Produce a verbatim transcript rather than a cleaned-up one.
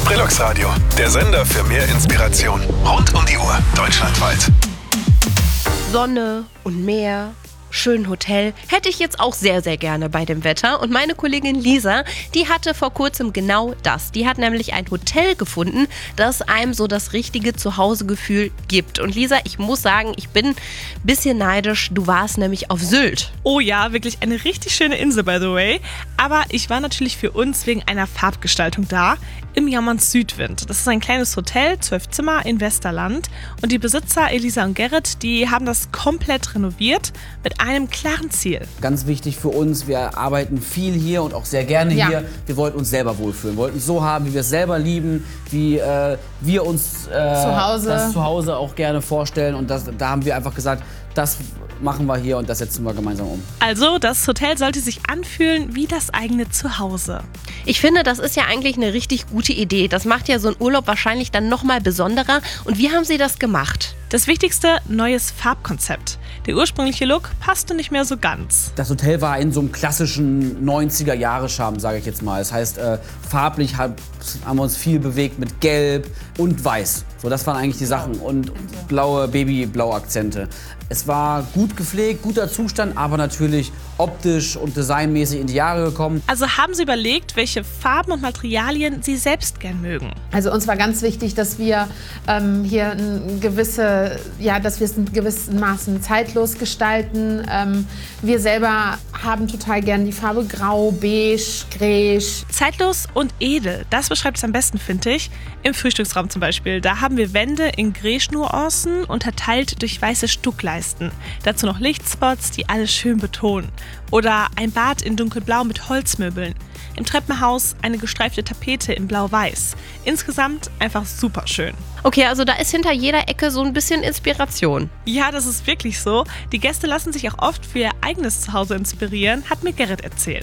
Brillux Radio, der Sender für mehr Inspiration. Rund um die Uhr, deutschlandweit. Sonne und Meer, schön Hotel, hätte ich jetzt auch sehr, sehr gerne bei dem Wetter. Und meine Kollegin Lisa, die hatte vor kurzem genau das. Die hat nämlich ein Hotel gefunden, das einem so das richtige Zuhausegefühl gibt. Und Lisa, ich muss sagen, ich bin ein bisschen neidisch. Du warst nämlich auf Sylt. Oh ja, wirklich eine richtig schöne Insel, by the way. Aber ich war natürlich für uns wegen einer Farbgestaltung da, im Jammerns Südwind. Das ist ein kleines Hotel, zwölf Zimmer in Westerland. Und die Besitzer Elisa und Gerrit, die haben das komplett renoviert mit einem klaren Ziel. Ganz wichtig für uns, wir arbeiten viel hier und auch sehr gerne Ja. hier. Wir wollten uns selber wohlfühlen, wollten es so haben, wie wir es selber lieben, wie äh, wir uns äh, Zu Hause. das zu Hause auch gerne vorstellen. Und das, da haben wir einfach gesagt, das machen wir hier und das setzen wir gemeinsam um. Also, das Hotel sollte sich anfühlen wie das eigene Zuhause. Ich finde, das ist ja eigentlich eine richtig gute Idee. Das macht ja so einen Urlaub wahrscheinlich dann nochmal besonderer. Und wie haben Sie das gemacht? Das wichtigste, neues Farbkonzept. Der ursprüngliche Look passte nicht mehr so ganz. Das Hotel war in so einem klassischen neunziger-Jahre-Charme, sage ich jetzt mal. Das heißt, äh, farblich hab, haben wir uns viel bewegt mit Gelb und Weiß. So, das waren eigentlich die Sachen. Und blaue Baby-Blau-Akzente. Es war gut gepflegt, guter Zustand, aber natürlich optisch und designmäßig in die Jahre gekommen. Also haben Sie überlegt, welche Farben und Materialien Sie selbst gern mögen. Also uns war ganz wichtig, dass wir ähm, hier ein gewisse, ja, dass wir es in gewissen Maßen zeitlos gestalten. Ähm, wir selber haben total gern die Farbe Grau, Beige, Gräsch. Zeitlos und edel, das beschreibt es am besten, finde ich. Im Frühstücksraum zum Beispiel, da haben wir Wände in Grès-Nuancen unterteilt durch weiße Stuckleisten. Dazu noch Lichtspots, die alles schön betonen. Oder ein Bad in dunkelblau mit Holzmöbeln. Im Treppenhaus eine gestreifte Tapete in blau-weiß. Insgesamt einfach super schön. Okay, also da ist hinter jeder Ecke so ein bisschen Inspiration. Ja, das ist wirklich so. Die Gäste lassen sich auch oft für ihr eigenes Zuhause inspirieren, hat mir Gerrit erzählt.